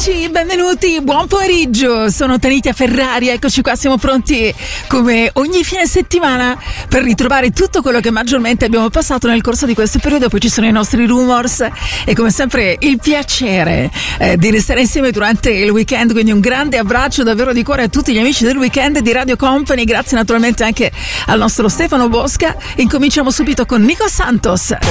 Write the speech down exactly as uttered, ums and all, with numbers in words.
Amici, benvenuti, buon pomeriggio, sono Tanitia Ferrari, eccoci qua, siamo pronti come ogni fine settimana per ritrovare tutto quello che maggiormente abbiamo passato nel corso di questo periodo. Poi ci sono i nostri rumors e come sempre il piacere eh, di restare insieme durante il weekend, quindi un grande abbraccio davvero di cuore a tutti gli amici del weekend di Radio Company, grazie naturalmente anche al nostro Stefano Bosca. Incominciamo subito con Nico Santos.